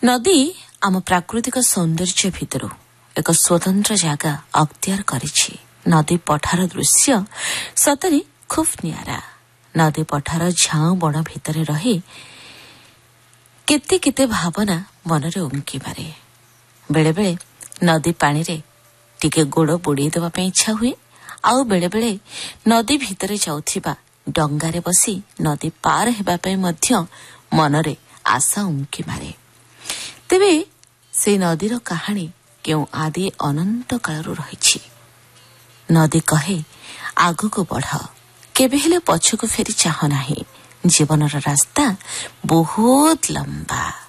ନଦୀ ଆମ ପ୍ରାକୃତିକ ସୌନ୍ଦର୍ଯ୍ୟ ଭିତରୁ ଏକ ସ୍ୱତନ୍ତ୍ର ଜାଗା ଅକ୍ତିଆର କରିଛି। ନଦୀ ପଠାର ଦୃଶ୍ୟ ସତରେ ଖୁବ୍ ନିଆରା। ନଦୀ ପଠାର ଝାଉଁ ବଣ ଭିତରେ ରହି କେତେ କେତେ ଭାବନା ମନରେ ଉଙ୍କି ମାରେ। ବେଳେବେଳେ ନଦୀ ପାଣିରେ ଟିକେ ଗୋଡ଼ ବୁଡ଼େଇ ଦେବା ପାଇଁ ଇଚ୍ଛା ହୁଏ। ଆଉ ବେଳେବେଳେ ନଦୀ ଭିତରେ ଯାଉଥିବା ଡଙ୍ଗାରେ ବସି ନଦୀ ପାର ହେବା ପାଇଁ ମଧ୍ୟ ମନରେ ଆଶା ଉଙ୍କି ମାରେ। ତେବେ ସେହି ନଦୀର କାହାଣୀ କେଉଁ ଆଦି ଅନନ୍ତ କାଳରୁ ରହିଛି। ନଦୀ କହେ, ଆଗକୁ ବଢ଼, କେବେ ହେଲେ ପଛକୁ ଫେରି ଚାହଁ ନାହିଁ। ଜୀବନର ରାସ୍ତା ବହୁତ ଲମ୍ବା।